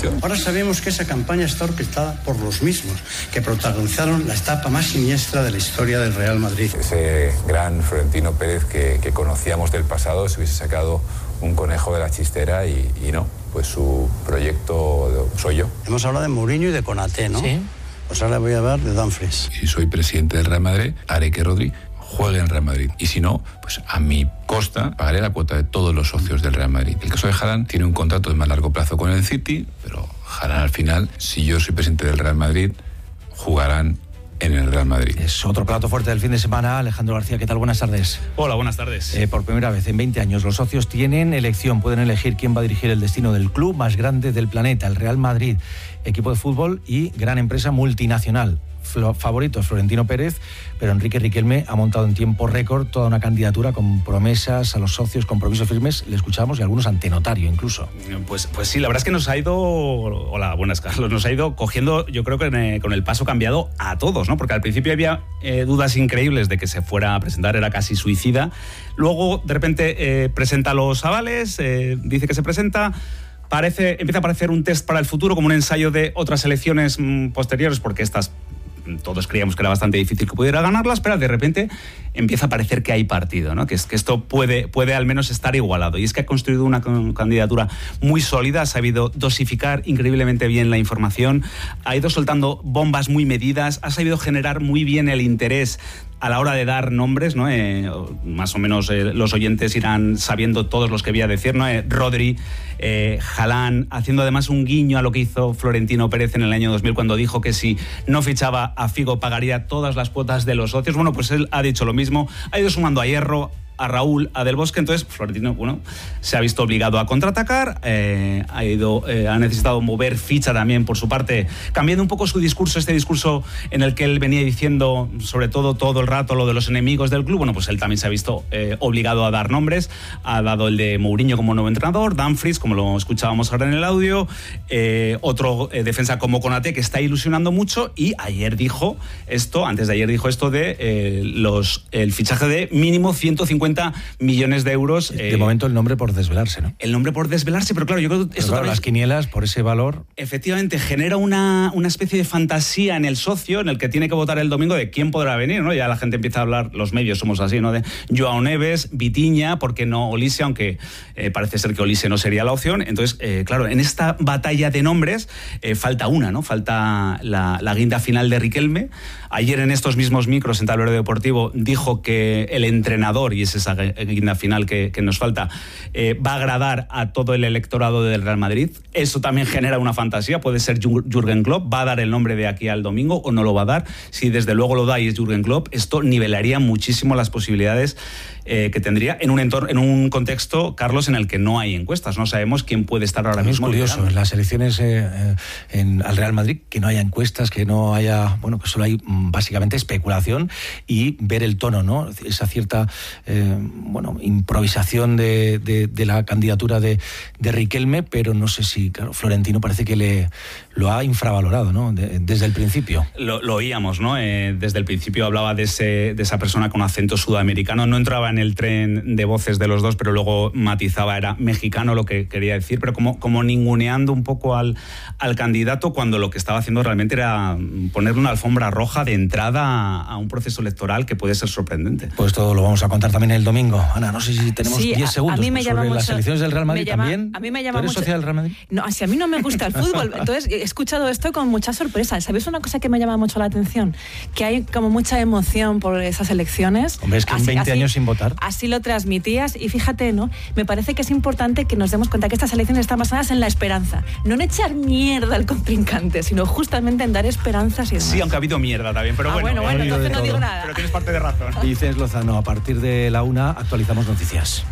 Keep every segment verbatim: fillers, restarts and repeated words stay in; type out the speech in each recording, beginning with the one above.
situación. Ahora sabemos que esa campaña está orquestada por los mismos que protagonizaron la etapa más siniestra de la historia del Real Madrid. Ese gran Florentino Pérez que, que conocíamos del pasado se hubiese sacado un conejo de la chistera y, y no, pues su proyecto soy yo. Hemos hablado de Mourinho y de Konaté, ¿no? Sí. Pues ahora voy a hablar de Dumfries. Si soy presidente del Real Madrid, haré que Rodri juegue en Real Madrid. Y si no, pues a mi costa pagaré la cuota de todos los socios del Real Madrid. El caso de Haaland tiene un contrato de más largo plazo con el City, pero Haaland al final, si yo soy presidente del Real Madrid, jugarán en el Real Madrid. Es otro plato fuerte del fin de semana. Alejandro García, ¿qué tal? Buenas tardes. Hola, buenas tardes. Eh, por primera vez en veinte años los socios tienen elección, pueden elegir quién va a dirigir el destino del club más grande del planeta, el Real Madrid, equipo de fútbol y gran empresa multinacional. Favorito es Florentino Pérez, pero Enrique Riquelme ha montado en tiempo récord toda una candidatura con promesas a los socios, compromisos firmes, le escuchamos, y algunos ante notario incluso. Pues, pues sí, la verdad es que nos ha ido, hola, buenas Carlos, nos ha ido cogiendo, yo creo que con el paso cambiado a todos, ¿no? Porque al principio había eh, dudas increíbles de que se fuera a presentar, era casi suicida. Luego, de repente, eh, presenta los avales, eh, dice que se presenta. Parece, empieza a aparecer un test para el futuro, como un ensayo de otras elecciones mmm, posteriores, porque estas todos creíamos que era bastante difícil que pudiera ganarlas, pero de repente empieza a parecer que hay partido, ¿no? Que, es, que esto puede, puede al menos estar igualado. Y es que ha construido una candidatura muy sólida, ha sabido dosificar increíblemente bien la información, ha ido soltando bombas muy medidas, ha sabido generar muy bien el interés a la hora de dar nombres, ¿no? Eh, más o menos eh, los oyentes irán sabiendo todos los que voy a decir, ¿no? Eh, Rodri, eh, Haaland, haciendo además un guiño a lo que hizo Florentino Pérez en el año dos mil cuando dijo que si no fichaba a Figo pagaría todas las cuotas de los socios. Bueno, pues él ha dicho lo mismo, ha ido sumando a Hierro, a Raúl, a Del Bosque. Entonces Florentino, bueno, se ha visto obligado a contraatacar, eh, ha ido, eh, ha necesitado mover ficha también por su parte, cambiando un poco su discurso, este discurso en el que él venía diciendo sobre todo todo el rato lo de los enemigos del club. Bueno, pues él también se ha visto eh, obligado a dar nombres, ha dado el de Mourinho como nuevo entrenador, Dumfries, como lo escuchábamos ahora en el audio, eh, otro eh, defensa como Konaté, que está ilusionando mucho, y ayer dijo esto, antes de ayer dijo esto de eh, los el fichaje de mínimo ciento cincuenta millones de euros. De eh, momento el nombre por desvelarse, ¿no? El nombre por desvelarse, pero claro, yo creo que esto claro, las quinielas por ese valor. Efectivamente, genera una, una especie de fantasía en el socio en el que tiene que votar el domingo de quién podrá venir, ¿no? Ya la gente empieza a hablar, los medios somos así, ¿no? De Joao Neves, Vitinha, ¿por qué no Olise? Aunque eh, parece ser que Olise no sería la opción. Entonces, eh, claro, en esta batalla de nombres eh, falta una, ¿no? Falta la, la guinda final de Riquelme. Ayer en estos mismos micros en Tablero Deportivo dijo que el entrenador, y es esa guinda final que, que nos falta, eh, va a agradar a todo el electorado del Real Madrid. Eso también genera una fantasía, puede ser Jürgen Klopp, va a dar el nombre de aquí al domingo o no lo va a dar. Si desde luego lo da y es Jürgen Klopp, esto nivelaría muchísimo las posibilidades eh, que tendría en un entorno, en un contexto, Carlos, en el que no hay encuestas, no sabemos quién puede estar ahora mismo. Es curioso, liderando. En las elecciones eh, en, al Real Madrid, que no haya encuestas, que no haya, bueno, que solo hay básicamente especulación y ver el tono, ¿no? Esa cierta eh, bueno, improvisación de, de, de la candidatura de, de Riquelme, pero no sé si, claro, Florentino parece que le lo ha infravalorado, ¿no? De, desde el principio. Lo, lo oíamos, ¿no? Eh, desde el principio hablaba de, ese, de esa persona con acento sudamericano, no entraba en el tren de voces de los dos, pero luego matizaba, era mexicano lo que quería decir, pero como, como ninguneando un poco al, al candidato, cuando lo que estaba haciendo realmente era ponerle una alfombra roja de entrada a, a un proceso electoral que puede ser sorprendente. Pues todo lo vamos a contar también el domingo. Ana, no sé si tenemos sí, diez segundos. A mí me pues llama sobre mucho, las elecciones del Real Madrid llama, también. A mí me llama ¿Tú eres mucho, socia del Real Madrid? No, si a mí no me gusta el fútbol. Entonces he escuchado esto con mucha sorpresa. ¿Sabéis una cosa que me llama mucho la atención? Que hay como mucha emoción por esas elecciones. Hombre, es que en veinte años sin votar. Así lo transmitías y fíjate, ¿no? Me parece que es importante que nos demos cuenta que estas elecciones están basadas en la esperanza. No en echar mierda al contrincante, sino justamente en dar esperanzas y demás. Sí, aunque ha habido mierda también, pero ah, bueno. bueno, bueno, entonces no digo nada. Pero tienes parte de razón. Dices Lozano, a partir de la una actualizamos noticias.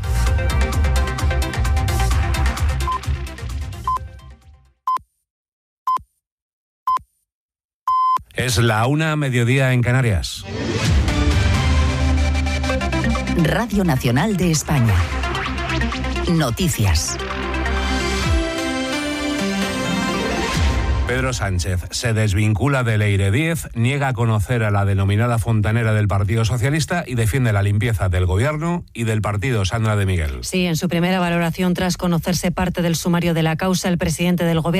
Es la una, mediodía en Canarias. Radio Nacional de España. Noticias. Pedro Sánchez se desvincula del Eire diez, niega a conocer a la denominada fontanera del Partido Socialista y defiende la limpieza del Gobierno y del partido. Sandra de Miguel. Sí, en su primera valoración tras conocerse parte del sumario de la causa, el presidente del Gobierno